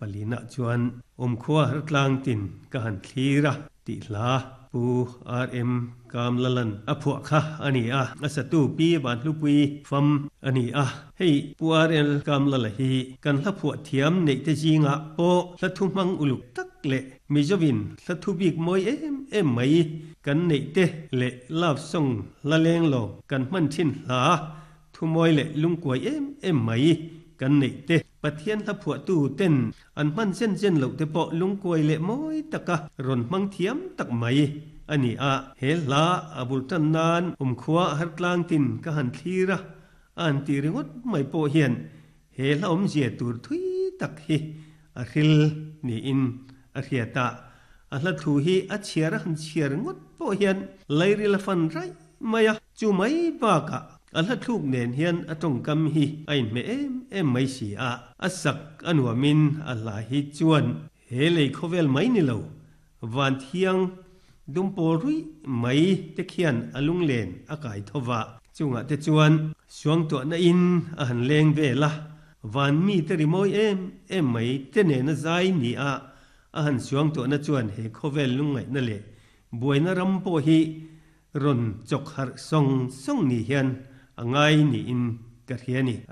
ลีนะจวนขัวรักลางตินกหันทีระติลาปูRMกามลลันอพวกค่ะอันนี้สตูปีบานลูปุยฟัมอันนี้ให้ปู RL กามลลฮีกันละพวกเทียมในเตจิงโอละทุมังอุลุตักเละมิจวินละทุบิกมอยไม่กันในเตเละลาบส่งละเลงลงกันมันชินลาทุมอยเละลุงกวยไม่กันในเตปะเทียนละพวกตู้เต้นอันมันเส้นเหลาเตปอลุงกวยเละมอยตะกะรอนมังเทียมตักไม่อันนี้เฮลาบุลตันนานขัวหัดลางตินกหันทีระอันตีริงดไม่โปเฮียนเฮลาเจียตูทุยตักฮีคิลนี่อินเฮียตาละทูฮีเชียร์หันเชียร์งดโปเฮียนไลริลฟันไรมายจูไม่บากะละทุกเนนเฮียนตรงกำฮีไอเมไม่สีสักอันวามินละฮีจวนเฮเลยเขาเวลไม่นิลาววันเที่ยงดุมโปรุยไม่ตะเคียนอลุงเลนอากาศทว่าจุงเตจวนช่วงตัวนั้นอินหันเลงเวลาวันมีตริโมยไม่เตเนนใจนี่หันช่วงตัวนั้นจวนเฮโคเวลลุงไงนั่นเลยบวยนรำโปฮีรอนจกหารส่งนี่เฮียนไงนี่อินกระเทียนี่